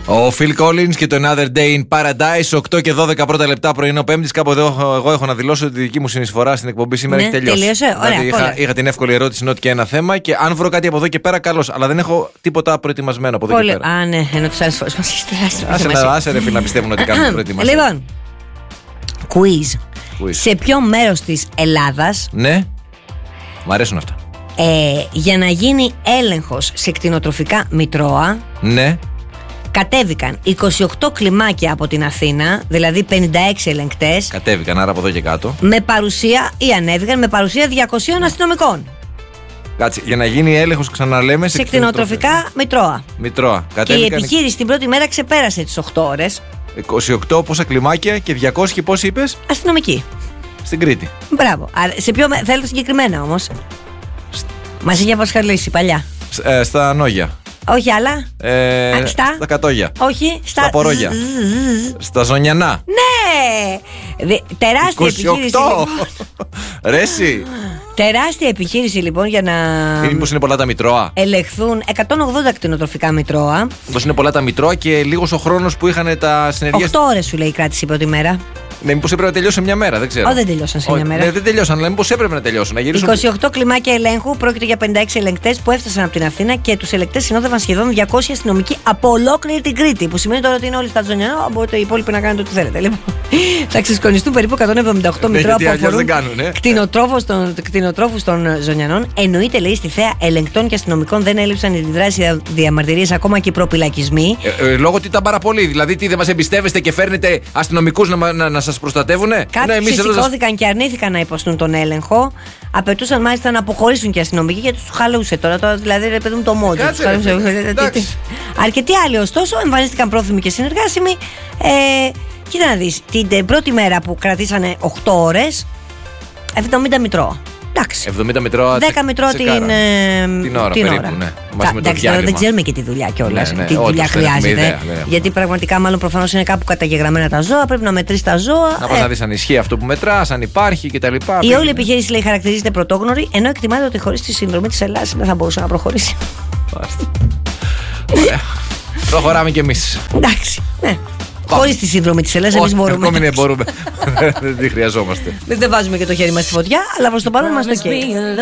Ο Phil Collins και το Another Day in Paradise. 8 και 12 πρώτα λεπτά πρωινό Πέμπτης. Κάπου εδώ εγώ έχω να δηλώσω ότι η δική μου συνεισφορά στην εκπομπή σήμερα έχει τελειώσει. Τελείωσε. Ωραία, δηλαδή είχα την εύκολη ερώτηση, είναι ότι και ένα θέμα. Και αν βρω κάτι από εδώ και πέρα, καλώς. Αλλά δεν έχω τίποτα προετοιμασμένο από εδώ και πέρα. Α, ναι, ενώ τις άλλες φορές μας έχει τεράστιο. Άσε ρε φίλε να πιστεύουν ότι κάνουν προετοιμασία. Λοιπόν, quiz. Σε ποιο μέρος της Ελλάδας. Ναι, μου αρέσουν αυτά. Για να γίνει έλεγχος σε κτηνοτροφικά μητρώα. Ναι. Κατέβηκαν 28 κλιμάκια από την Αθήνα, δηλαδή 56 ελεγκτές. Κατέβηκαν, άρα από εδώ και κάτω. Με παρουσία, ή ανέβηκαν με παρουσία 200 αστυνομικών. Κάτσε, για να γίνει έλεγχος, ξαναλέμε, σε κτηνοτροφικά μητρώα. Μητρώα. Και η επιχείρηση την πρώτη μέρα ξεπέρασε τις 8 ώρες. 28 πόσα κλιμάκια και 200 και πόσοι είπες? Αστυνομικοί. Στην Κρήτη. Μπράβο. Σε ποιο θέλετε συγκεκριμένα όμως? Μας είχε απασχολήσει παλιά. Στα Νόγια. Όχι άλλα. Στα Κατόγια. Όχι. Στα Πορόγια. Στα Ζωνιανά. Ναι! Τεράστια επιχείρηση. Λοιπόν. Ρέση. Τεράστια επιχείρηση λοιπόν για να. Μήπως είναι πολλά τα μητρώα? Ελεγχθούν 180 κτηνοτροφικά μητρώα. Μήπως είναι πολλά τα μητρώα και λίγος ο χρόνος που είχαν τα συνεργεία. 8 ώρες σου λέει η κράτηση πρώτη μέρα. Ναι, μήπως έπρεπε να τελειώσει μια μέρα, δεν ξέρω. Δεν τελειώσαν σε μια μέρα. Ναι, δεν τελειώσαν, αλλά μήπως έπρεπε να τελειώσουν. Να γυρίσουν. 28 κλιμάκια ελέγχου, πρόκειται για 56 ελεγκτές που έφτασαν από την Αθήνα και τους ελεγκτές συνόδευαν σχεδόν 200 αστυνομικοί από ολόκληρη την Κρήτη. Που σημαίνει τώρα ότι είναι όλοι στα Ζωνιανά, μπορείτε οι υπόλοιποι να κάνετε ό,τι θέλετε. Λοιπόν, θα ξεσκονιστούν περίπου 178 μητρώα που αφορούν κτηνοτρόφους των Ζωνιανών. Εννοείται, λέει, στη θέα ελεγκτών και αστυνομικών δεν έλειψαν οι αντιδράσεις, διαμαρτυρίες, ακόμα και οι προπυλακισμοί. Λόγω ότι ήταν πάρα πολλοί. Δηλαδή, τι δεν μας εμπιστεύεστε και φέρνετε αστυνομικούς να σας προστατεύουνε? Κάποιοι σηκώθηκαν και αρνήθηκαν να υποστούν τον έλεγχο. Απαιτούσαν μάλιστα να αποχωρήσουν και αστυνομικοί γιατί τους χαλούσε τώρα δηλαδή ρε παιδί μου το μόντζο. Αρκετοί άλλοι ωστόσο εμφανίστηκαν πρόθυμοι και συνεργάσιμοι. Κοίτα να δεις, την πρώτη μέρα που κρατήσανε 8 ώρες 70 μητρώα. Εντάξει. 70 μητρώα. 10 μητρώα την ώρα. Περίπου, ναι. Εντάξει, τώρα δεν ξέρουμε και τη δουλειά κιόλας. Τι δουλειά χρειάζεται. Γιατί πραγματικά, μάλλον προφανώς είναι κάπου καταγεγραμμένα τα ζώα. Πρέπει να μετρήσει τα ζώα. Να πας να δεις αν ισχύει αυτό που μετράς, αν υπάρχει κτλ. Η όλη επιχείρηση, λέει, χαρακτηρίζεται πρωτόγνωρη, ενώ εκτιμάται ότι χωρίς τη συνδρομή της Ελλάδας δεν θα μπορούσε να προχωρήσει. Προχωράμε κι εμείς. Εντάξει. Χωρίς τη σύνδρομη της Ελλάδας, εμείς μπορούμε. Ακόμη ναι, μπορούμε. Δεν τη χρειαζόμαστε. Δεν βάζουμε και το χέρι μας στη φωτιά, αλλά προς το παρόν είμαστε ok.